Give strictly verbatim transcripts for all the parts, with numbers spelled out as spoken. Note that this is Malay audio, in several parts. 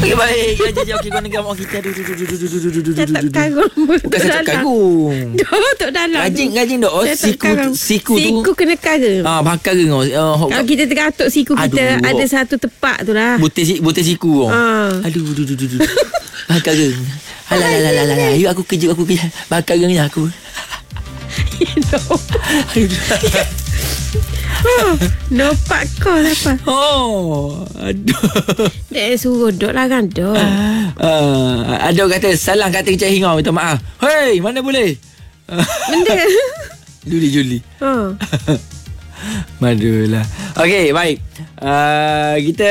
Okey baik. Jadi okey kau negam orang kita. Saya tak kagum. Bukan saya tak kagum. Dah tak dalam. Rajin rajin dak. Oh siku siku tu. Siku kena kara. Ah bakar ke kau. Kalau kita tergatuk siku kita Aduh, ada satu tepak tu lah. Butir butir siku kau. Ah. Aduh aduh aduh aduh. Bakar ke. Alah alah alah alah. Yuk aku kejut aku kejut. Bakar ke aku. Oh, nopak kau apa? Oh, aduh. Dia suruh dok lah kan dok. Uh, ada orang kata salah kata Encik Hingau, minta maaf. Hei, mana boleh? Benda. Juli Juli. Oh. Madulah. Okey, baik. Uh, kita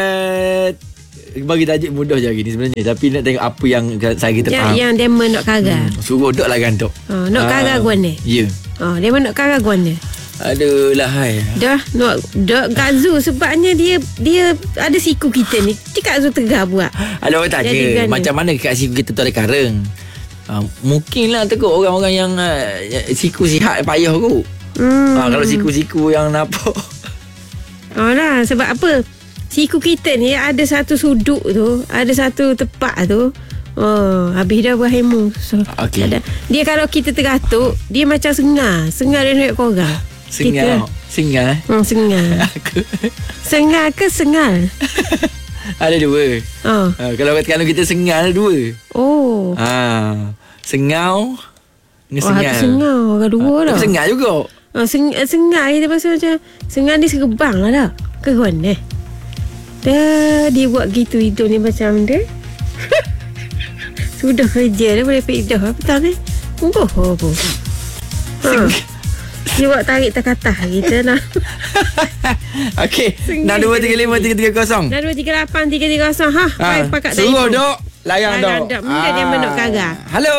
bagi tajuk mudah je hari ni sebenarnya, tapi nak tengok apa yang saya kita Ya, faham. yang demo nak kara. Hmm, suruh dok lah kan dok. Oh, nak kara gua ni. Ya. Oh, demo nak kara gua ni. Aduh lah hai. Dah nak dok gazu sebabnya dia dia ada siku kita ni. Cakap Zul tegah buat. Ada orang tanya Jadi, macam mana kat siku kita tu ada kareng. Uh, mungkinlah tekuk orang-orang yang uh, siku sihat payah kot. Hmm. Uh, kalau siku-siku yang nampak. Oh lah, sebab apa? Siku kita ni ada satu sudut tu, ada satu tepak tu. Oh, habis dah berhemu. So, Okey. ada. Dia kalau kita tergatuk, dia macam sengar. Sengar dia nak korang. Sengal. Sengal. Hmm, sengar. Aku. Sengar ke sengal? Ada dua. Oh. Uh, kalau kata kalau kita sengal dua. Oh. Ah, sengau dengan Oh, sengal. aku sengar. Orang dua Ah, dah. tapi sengal juga. Oh, seng, sengar kita pasal macam sengar dia serebang lah dah. Keron eh. Dah dia buat gitu hidung ni macam dia. Sudah kerja dah boleh pindah betul ni. Mungkin apa. Ha. Dia buat tarik tak-katah kita nak. Okey. enam dua tiga lima tiga tiga kosong. Dah dua tiga lapan tiga tiga kosong. Ha, baik pakat Suruh dok. Larang dok. Larang dok. Mungkin dia menuk kara. Halo.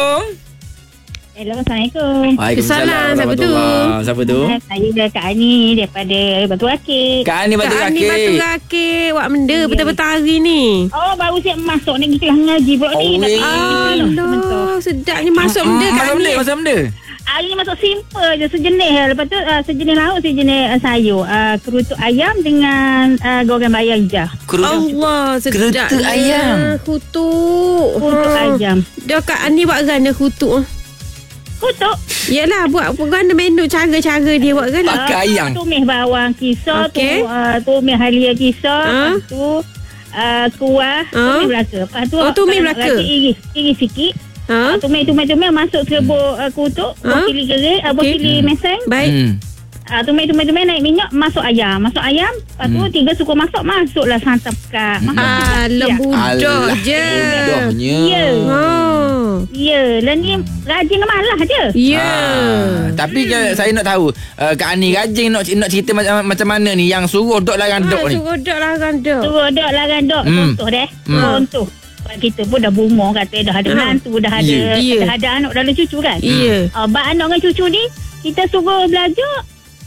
Hello, Assalamualaikum. Waalaikumsalam. Siapa tu? Siapa tu? Saya dah Kak Ani daripada Batu Akik. Kak Ani Batu Kak Ani Rakit. Batu Rakit. Wak benda petang-petang hari ni. Oh, baru siap masuk ni kelas ngaji pula ni. Oh, Nak weh. pergi sebentar. Allah, sedapnya masuk benda Hmm, Kak Masuk Ani. benda, masuk benda. Hari ni masuk simple je, sejenis. Lepas tu uh, sejenis lauk, sejenis uh, sayur. Uh, kerutuk ayam dengan uh, goreng bayam hijau. Allah, sedapnya. Kerutuk ayam. Kutuk. Kerutuk Ha. ayam. Dah Kak Ani buat gana kutuk. Kutuk. Yelah, buat gana menu cara-cara dia buat gana. Pakai ayam. Tumis bawang kisar, Okey. tu, uh, tumis halia kisar. Ha? Lepas tu uh, kuah, Ha? tumis Melaka. Lepas tu Oh, tumis kalau nak Melaka. lagi iris, iris sikit. Ha? Tumis, tumis, tumis masuk serbuk uh, kutuk, Ha? buah cili kering, uh, buah Okey. cili meseng. Baik. Hmm. Ah, tumis, tumis, tumis naik minyak, masuk ayam. Masuk ayam, lepas tu Hmm. tiga suku masuk, masuklah santan pekat. Masuk Ah, sikit. lembudak Alah, je. mudahnya. Ya. Oh. Ya, dan ni rajin ke malah je. Ya. Ah, tapi hmm. saya nak tahu uh, Kak Ani rajin nak, nak cerita macam, macam mana ni yang suruh dok larang dok Ah, ni. suruh dok lah kan dok. Suruh dok larang dok. Hmm. Contoh deh. Hmm. Contoh. Kita pun dah berumur kata, dah ada Ha. menantu, dah ada, Ya. Ya. dah ada anak, dah ada cucu kan. Ya. Uh, bak anak dengan cucu ni, kita suruh belajar,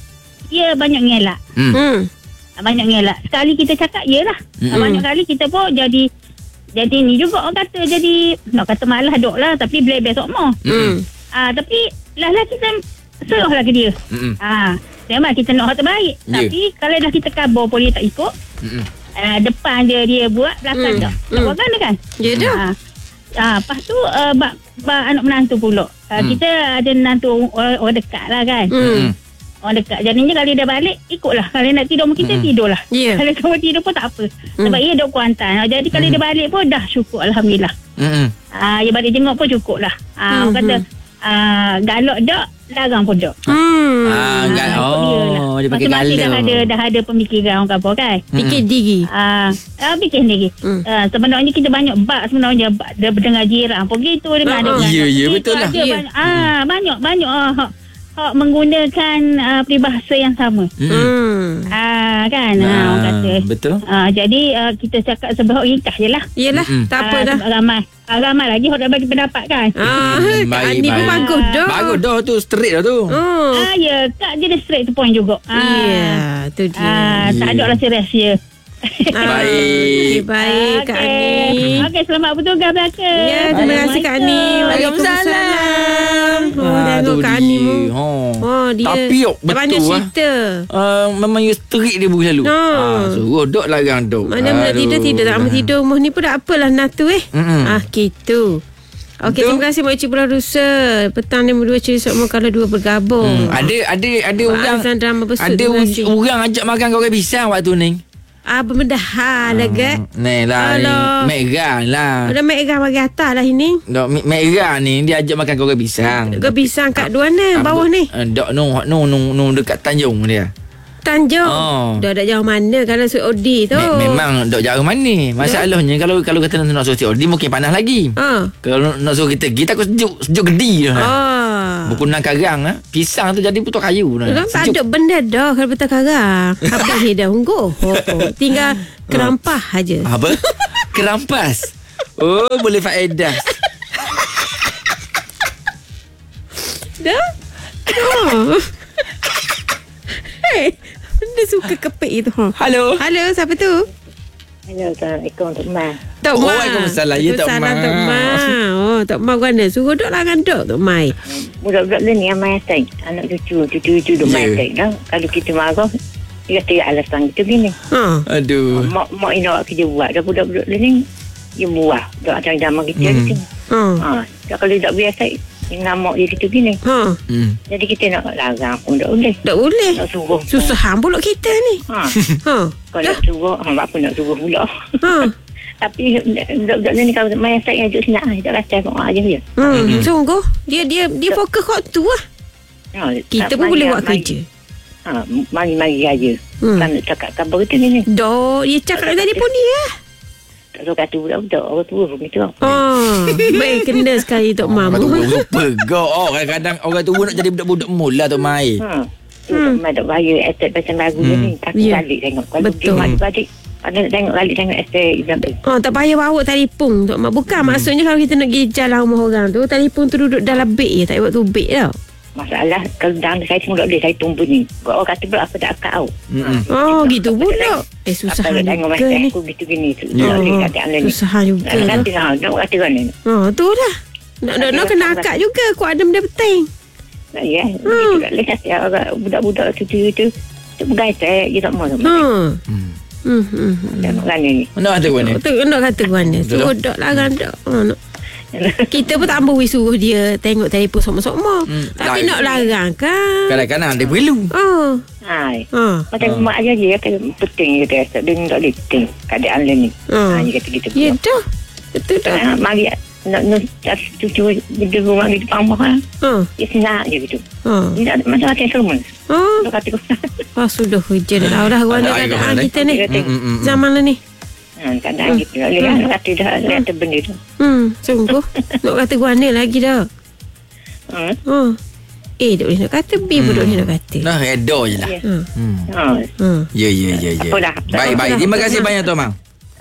ya banyak ngelak. Hmm. Hmm. Banyak ngelak. Sekali kita cakap, yelah. Mm-mm. Banyak kali kita pun jadi, jadi ni juga orang kata, jadi, nak kata malah dok lah, tapi boleh besok mau. Hmm. Ah, tapi, lah lah kita serahlah ke dia. Hmm. Ah, memang kita nak hal terbaik. Ya. Tapi, kalau dah kita kabar pun dia tak ikut, Hmm. ah, depan dia dia buat, belakang Hmm. tak. Tak Hmm. buat kan dia kan? Ya dah. Ah, ah, lepas tu, uh, bak, bak anak menantu pula. Ah, Hmm. Kita ada menantu orang, orang dekat lah kan. Hmm. Orang dekat. Jadinya kalau dia balik, ikutlah. Kalau nak tidur sama kita, Hmm. tidurlah. Ya. Kalau kawan tidur pun tak apa. Sebab ia dok Kuantan. Ah, Jadi kalau Hmm. dia balik pun dah syukur. Alhamdulillah. Hmm. Ah, dia balik jenguk pun cukup lah. Ah, Hmm, orang kata, ah, galak dok, larang pun dok. Hmm. Ah, gal- Ah, ikut dia lah. oh, dia pakai Masing-masing galau. dah ada, dah ada pemikiran orang kata kan. Fikir diri. Ah, ah fikir sendiri. Hmm. Ah, sebenarnya kita banyak bak sebenarnya bak dia berdengar jiran pun gitu dengan Ah, ada. ya, ya, betul lah. Ada Ya. banyak, ah, banyak banyak ah, hak, hak menggunakan ah, peribahasa yang sama. Hmm. Hmm. Ah kan, ah, orang kata. Betul. Ah, jadi ah, kita cakap sebelah ringkas je lah. Yelah, Mm-mm. tak apa Ah, dah. sebab ramai. Ah, ramai lagi orang dah bagi pendapat kan. Ah, Hmm, Kak baik, Ani pun baik. bagus dah. Bagus dah tu, straight dah tu. Oh. Ah, ya, Kak je dia straight to point juga. Ah, Ya, tu dia. Ah, tak Ya. ada lah rahsia. Ah, Baik. okay, baik Kak Ani. Okey, selamat bertugas belakang. Ya, terima kasih Kak Ani. Waalaikumsalam. Oh, Ah, tengok tu Kak Ani dia. mu. Oh. Oh, dia Tapi, ok, dah banyak betul, ah. cerita. Uh, memang you terik dia bu selalu. No. Ah, suruh dok larang dok. Mana nak tidur tidur tak mau tidur rumah ni pun tak apalah natu eh. Mm-mm. Ah gitu. Okey, Betul. terima kasih Mak Cik Producer. Petang ni berdua cerita semua kalau dua bergabung. Hmm, ada ada ada Pak orang Azan drama besut, ada terima kasih. orang ajak makan goreng pisang waktu ni. Ah bermedahan lah Gat. Ni lah ni. Alah. Merah lah. Ada mek gam bagi atas lah ini. Dok mi- merah ni dia ajak makan goreng pisang. Ke pisang kat dua ni bawah ni. Uh, dok no no no no dekat Tanjung dia. Tanjung. Oh. Dah dah jauh mana kalau suit O D tu. Me- memang dok jauh mana. Masalahnya kalau kalau kata nak suruh si Odi mungkin panas lagi. Ah. Kalau nak suruh kita pergi takut sejuk sejuk gedi dah. Ah. Berkunang karang ah. Pisang tu jadi putus kayu dah. Orang tak ada benda dah kalau betul karang. Habis dia dah ungguh. Oh, oh. Tinggal kerampah aja. Apa? Kerampas. Oh, boleh faedah. Dah? Oh. Hey, dia suka kepik itu. Ha. Halo. Halo, siapa tu? Hello, Assalamualaikum Tok Ma. Tok Oh, Ma. Waalaikumsalam. Ya, Tok Ma. Waalaikumsalam, Tok Ma. Oh, Tok Ma mana? Suruh duk lagan duk, Tok Mai. Budak-budak ni yang main asyik. Anak cucu, cucu-cucu duk main Ya. asyik dah. Kalau kita marah, dia kata alasan kita gini. Ha. Aduh. Mak mak ini awak kerja buat. Dah budak-budak ni, dia buah. Duk macam zaman kita Hmm. ni. Ha. Ha, dah kalau tak biasa, dia ngamak dia kita gini. Ha. Hmm. Jadi kita nak larang pun tak boleh. Tak boleh. Nak suruh. Susah pula kita ni. Ha, Ha. kalau nak suruh, ha, apa nak suruh pula. Ha. Tapi budak-budak ni kalau main asyik yang duduk sini, ah, tak rasa mak aja dia. Hmm, sungguh. Dia dia dia fokus kat tu lah. Ha, Kita tak pun boleh mari- buat mari- kerja. Ha, mari-mari aja. Hmm. Kan nak cakap kabar kita ni. Dah, dia cakap tadi pun dia. Tak tahu kata budak-budak. Orang tua pun gitu. Oh, baik kena sekali Tok Ma. Orang tua lupa kau. Oh, kadang-kadang orang tua nak jadi budak-budak mula tu mai. Ha. Tu hmm. tak bahaya estate pasal lagu Hmm. ni. Takut Ya. balik tengok. Kalau Betul. dia balik balik. Ada nak tengok balik tengok estate Islam tu. Oh, tak payah bawa telefon Tok Ma. Bukan hmm. maksudnya kalau kita nak pergi jalan rumah orang tu, telefon tu duduk dalam beg je. Tak buat tu beg tau. Masalah kalau dalam saya semua tak boleh. Saya tumpu ni. Orang kata pula apa tak akal tau. Mm-mm. Oh, gitu pula. Eh, susah Apa nak tengok juga masa ni. aku gitu gini. Tu. Ya. Tak boleh Oh, kata anda ni. susah juga. Nak kata lah. Nak kata kan ni. Oh, tu lah. Nak nak nak kena akak juga. Kuat ada benda penting. Ya. Gitu tak boleh kata orang budak-budak cucu tu. Tu pegai saya. Dia tak mahu. Ha. Hmm. Hmm, hmm, hmm. Tengok kan ni. Mana ada kau ni? Tu nak kata mana. Betul. Suruh dok larang dok. Oh, nak. Kita pun tak boleh suruh dia tengok telefon sama-sama. Hmm, Tapi lar- nak larang kan. Kadang-kadang dia perlu. Oh. Hai. Ha. Macam mak aja dia kata penting dia kata. Dia tak boleh penting. Keadaan dia ni. Ha. Ha, dia kata gitu. Ya dah. Betul dah. Ha, mari nak nak cucu di rumah di depan rumah kan. Ha. Dia senang je gitu. Ha. Dia tak macam-macam semua. Ha. Dia kata kau. Ah, sudah kerja dah tahu dah Ada keadaan air keadaan kemana, kita ni. Dia kata, Mm, mm, mm. Zaman lah ni. Ha, kadang gitu. Dia kata dah kata benda tu. Hmm, sungguh. Nak kata guana lagi dah. Ha. Ha. Eh, tak boleh nak kata. B pun tak boleh nak kata. Nah, redor je lah. Ya. Ha. Hmm. Ha. Ha. Ya, ya, ya, ya. Apalah. Baik, baik. Terima kasih banyak Tok Ma.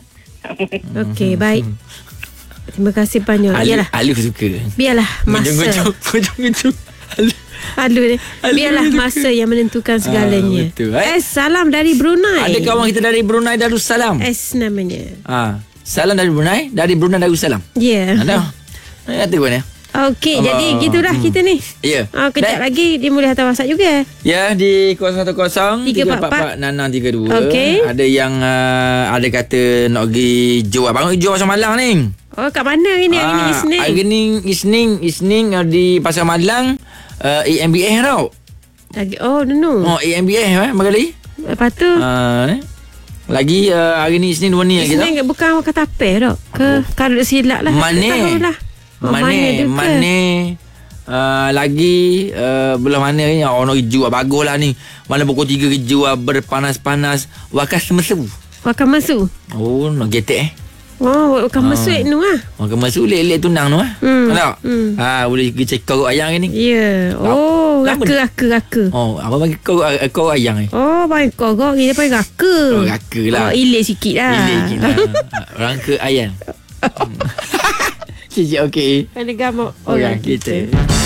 Okey, baik. Terima kasih banyak. Yalah. Alif suka. Biarlah masa. Macam macam Alif. Aduh ni. Aduh, Biarlah aduh. masa yang menentukan segalanya. Ah, betul, eh? Eh, salam dari Brunei. Ada kawan kita dari Brunei Darussalam. S namanya. Ah, salam dari Brunei, dari Brunei Darussalam. Ya. Yeah. Ada. Nak kata kau ni. Okey, Allah. jadi gitulah Hmm. kita ni. Ya. Ah, kejap Dan- lagi dia boleh hantar WhatsApp juga. Ya, di kosong satu kosong tiga tiga empat empat empat enam enam tiga dua. Okey. Ada yang uh, ada kata nak pergi jual. Abang jual Pasar Malang ni. Oh, kat mana hari ni? Hari ni Isnin. Hari ni Isnin, Isnin uh, di Pasar Malang uh, A M B S tau. Lagi, oh, no. Oh, A M B S eh, Magali. Lepas tu, Uh, ni. Lagi uh, hari ni Isnin dua ni lagi tau. Isnin bukan kata apa tak? Ke karut silap lah. Mana? Tak tahulah. Oh, Mana? dia ke? Mana? Uh, lagi uh, belah mana ni? Oh, nak jual bagus lah ni. Mana pukul tiga jual berpanas-panas. Wakas mesu. Makan masuk. Oh, nak getek eh. Oh, makan masuk nu ah. Makan masuk lek-lek tunang tu ah. Hmm. Tak? Hmm. Ha, boleh pergi cek kau ayang ni. Ya. Oh, Lama raka, dah. raka, raka. Oh, apa bagi kau uh, kau ayang ni? Oh, baik kau kau. Kita panggil raka. Oh, raka lah. Oh, ilik sikit lah. Pilih gila. Orang ke ayang. Cik okey. Ada gambar Orang kita.